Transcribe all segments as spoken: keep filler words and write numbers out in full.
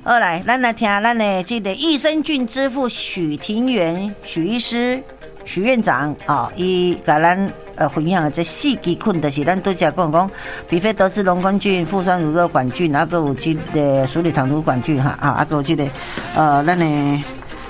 二来，咱来听咱的这个益生菌之父许庭元许医师、许院长啊，伊甲咱呃分享的这四支菌，就是咱拄则讲讲，比菲德氏龙根菌、富酸乳酪杆菌，啊，还有这个鼠李糖乳杆菌哈，啊，还有这个呃咱的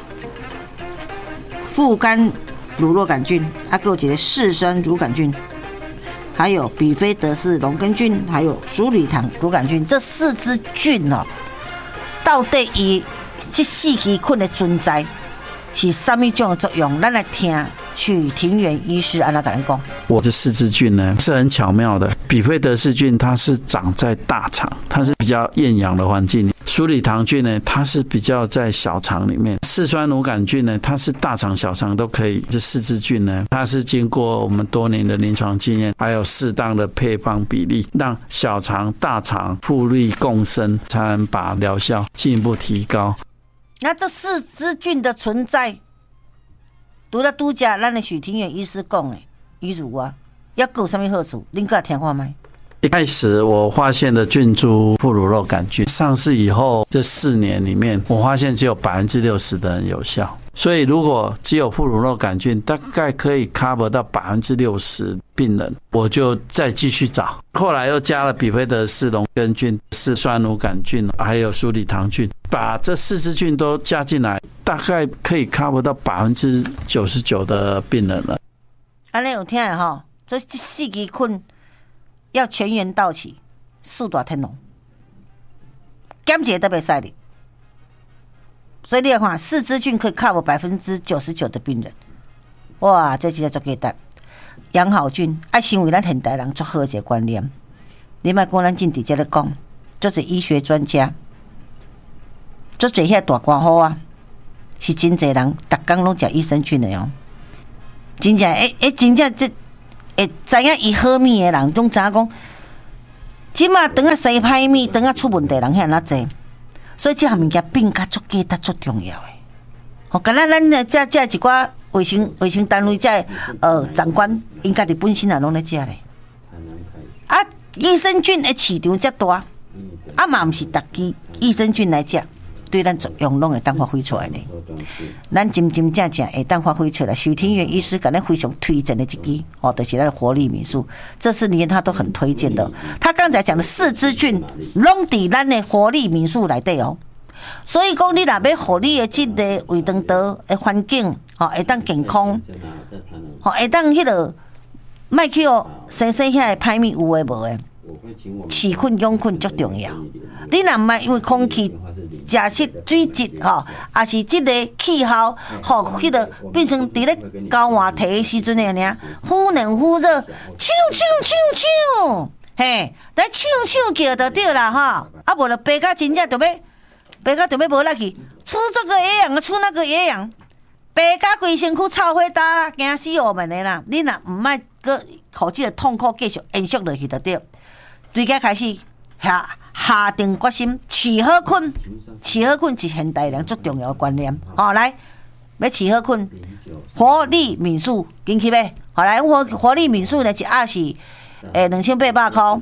富甘乳酪杆菌，还有这个嗜酸乳杆菌。还有比菲德氏龙根菌，还有鼠李糖乳杆菌，这四支菌哦，到底伊这四支菌的存在是什么种的作用？咱来听许庭元医师安怎跟咱讲。 我这四支菌呢是很巧妙的，比菲德氏菌它是长在大肠，它是比较厌氧的环境。鼠李糖菌呢，它是比较在小肠里面；嗜酸乳杆菌呢，它是大肠、小肠都可以。这四支菌呢，它是经过我们多年的临床经验，还有适当的配方比例，让小肠、大肠互利共生，才能把疗效进一步提高。 那这四支菌的存在，除了拄则咱的许庭元医师讲的，比如啊，还有什么好处？恁个听看麦。 一开始我发现的菌株副乳酪杆菌上市以后，这四年里面，我发现只有百分之六十的人有效。所以如果只有副乳酪杆菌，大概可以 cover 到百分之六十病人，我就再继续找。后来又加了比菲德氏龙根菌、嗜酸乳杆菌，还有鼠李糖菌，把这四支菌都加进来，大概可以 cover 到百分之九十九的病人了。 安尼有听的吼，这四支菌。要全员到齐，四大天龙，减一个都袂使哩。所以你看，四支菌可以 cover 百分之九十九的病人，哇，这真係足简单。养好菌，爱成为咱现代人足好一个观念。你莫讲咱正直接咧讲，足侪医学专家，足侪遐大官户啊，是真侪人，逐工拢食益生菌的哦。真正诶诶，真正这。会知影伊好物的人，总知影讲，即马当啊生歹物，当啊出问题人遐那济，所以这项物件变较足简单、足重要的。吼，敢若咱呢，这这一寡卫生卫生单位这呃长官，因家己本身也拢咧食咧。啊，益生菌的市场遮大，啊嘛毋是逐支益生菌来食。对咱作用拢会当发挥出来的，咱真真正正会当发挥出来。许庭元医师给咱非常推荐的这支，哦，就是咱的活力敏素，这是连他都很推荐的。他刚才讲的四支菌，拢伫咱的活力敏素内底哦。所以讲，你若要互你的这个胃肠道的环境，哦，会当健康，哦，会当迄个，莫去哦，生生遐的歹物有诶无诶。饲菌养菌足重要，你若毋因为空气、食食、水质吼，也是即个气候，吼，迄个变成伫咧高换体的时阵的尔，忽冷忽热，啾啾啾啾，嘿，来啾啾叫就对啦吼，啊无就白甲真正就要，白甲就要无力去，出这个野羊，出那个野羊，白甲规身躯臭火打啦，惊死我们的啦！你若毋爱个，互即个痛苦继续延续落去就对。最佳开始下下定决心，饲好菌，饲好菌是现代人最重要的观念。哦，来，要饲好菌，活力敏素，紧去买。好来，活活力敏素呢，一盒是诶两千八百块。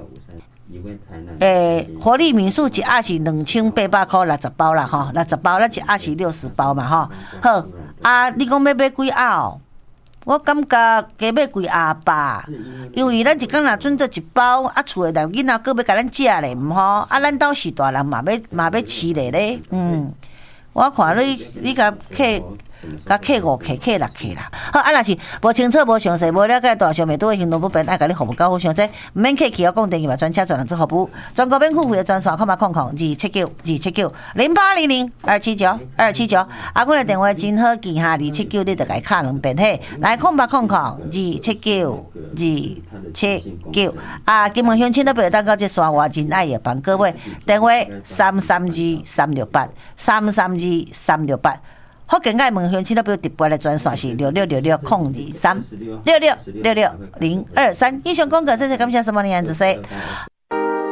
诶，活力敏素一盒是两千八百块，六十包啦吼，六十包，咱一盒是六十包嘛吼。好，啊，你讲要买几盒哦？我感觉加买几盒吧，因为咱一工若准做一包，啊，厝诶内囡仔搁要甲咱食咧，毋好，啊，咱兜是大人嘛要嘛要饲咧咧，嗯，我看你你甲客甲客五客客六客啦，好啊，若是无清楚、无详细、无了解大小美都会行动不便，爱甲你服务较好详细，毋免客气，我讲电话专车专人做服务，全国免付费的专线，空八空空二七九二七九零八零零二七九二七九，啊，阮的电话真好记哈，二七九你着甲伊敲两遍嘿，来空八空空二七九二七九，啊，金门乡亲都不要当到这山外真爱的帮各位，电话三三二三六八三三二三六八。福建爱门乡亲都不要直播的专线是六六六六空二三六六六六零二三。以上广告，谢谢感谢什么呢？子说。